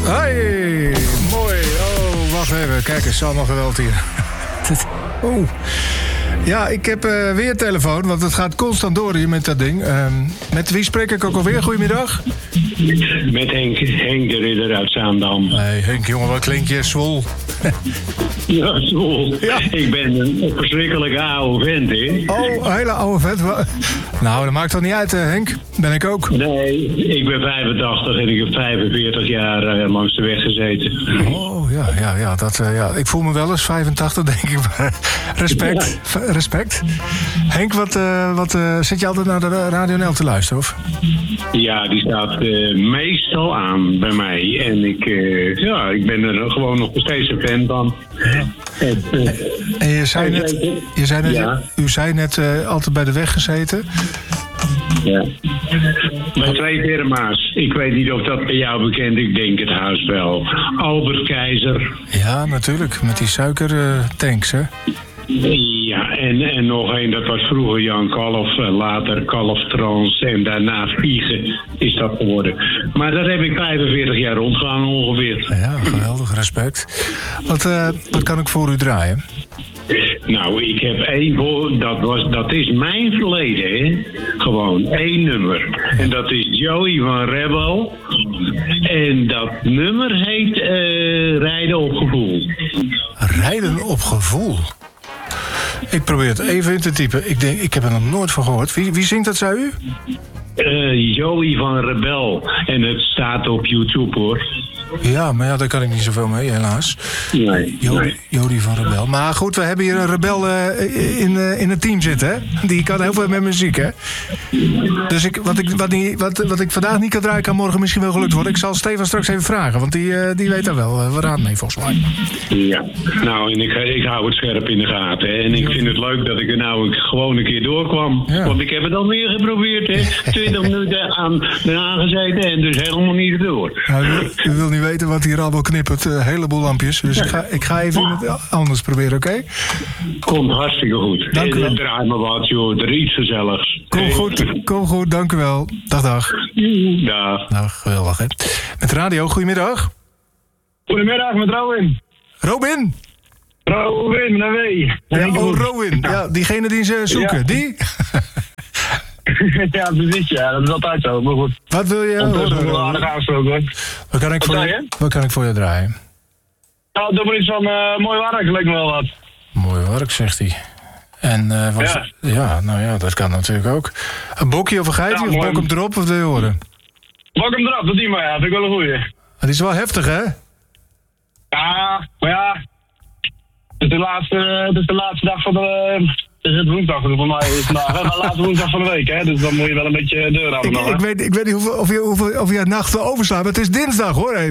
Hoi, mooi. Oh, wacht even. Kijk eens, allemaal geweld hier. Oeh. Ja, ik heb weer telefoon, want het gaat constant door hier met dat ding. Met wie spreek ik ook alweer? Goedemiddag. Met Henk de Ridder uit Zaandam. Nee, Henk, jongen, wat klink je zwol. Ja, zo. Ja. Ik ben een verschrikkelijke oude vent, hè? Oh, een hele oude vet. Nou, dat maakt toch niet uit, Henk? Ben ik ook. Nee, ik ben 85 en ik heb 45 jaar langs de weg gezeten. Oh, ja. Ja. Ik voel me wel eens 85, denk ik. Maar respect. Henk, wat zit je altijd naar de Radio NL te luisteren, of? Ja, die staat meestal aan bij mij. En ik ben er gewoon nog steeds een fan van. Ja. En je zei net, Ja. u zei net altijd bij de weg gezeten. Ja. Bij twee firma's. Ik weet niet of dat bij jou bekend is. Ik denk het haast wel. Albert Keizer. Ja, natuurlijk. Met die suikertanks, hè? Ja, en nog één, dat was vroeger Jan Kalf, later Kalf Trans en daarna Vliegen is dat geworden. Maar daar heb ik 45 jaar rondgehangen ongeveer. Ja, geweldig, respect. Wat kan ik voor u draaien? Nou, ik heb dat is mijn verleden, hè. Gewoon één nummer. En dat is Joey van Rebel. En dat nummer heet Rijden op Gevoel. Rijden op gevoel. Ik probeer het even in te typen. Ik heb er nog nooit van gehoord. Wie zingt dat, zei u? Joey van Rebel. En het staat op YouTube, hoor. Ja, maar ja, daar kan ik niet zoveel mee, helaas. Nee. Jody van Rebel. Maar goed, we hebben hier een rebel in het team zitten, hè? Die kan heel veel met muziek, hè? Dus wat ik vandaag niet kan draaien, kan morgen misschien wel gelukt worden. Ik zal Stefan straks even vragen, want die weet daar wel wat aan mee, volgens mij. Ja, nou, en ik hou het scherp in de gaten. Hè. En ik vind het leuk dat ik er nou gewoon een keer doorkwam. Ja. Want ik heb het alweer geprobeerd, hè. 20 minuten eraan gezeten en dus helemaal niet door. Nou, u wil niet weten wat hier allemaal knippert. Een heleboel lampjes. Dus ik ga even iemand anders proberen, oké? Komt hartstikke goed. Dank u wel. En draai maar wat, joh. Er is iets gezelligs. Kom goed, dank u wel. Dag. Dag. Nou, geweldig, hè? Met radio, goedemiddag. Goedemiddag, met Robin. Robin? Robin, met een W. Ja, Robin. Ja, diegene die ze zoeken. Ja. Die? Ja, precies, ja. Dat is altijd zo, maar goed. Wat wil je Ondertussen horen? wel aardig aangesproken, hoor. Wat kan ik voor je draaien? Nou, doe maar iets van mooi werk, lijkt me wel wat. Mooi werk, zegt hij. En nou ja, dat kan natuurlijk ook. Een bokje of een geitje, Ja, of mooi. bok hem erop, wat wil je horen? Bak hem eraf, dat die maar, ja. Vind ik wel een goeie. Het is wel heftig, hè? Ja, maar ja. Het is de laatste dag van de... Het is het woensdag, dus voor mij is het vandaag. Maar de laatste woensdag van de week, hè. Dus dan moet je wel een beetje deur aan. Ik weet niet of je nacht wil overslaan, maar het is dinsdag, hoor.